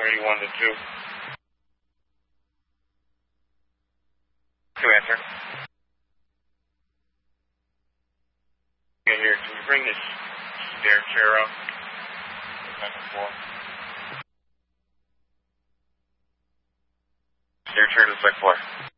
31 to 2. 2 answer. Okay, here, can you bring this stair chair up? Second floor. Stair chair to the second floor.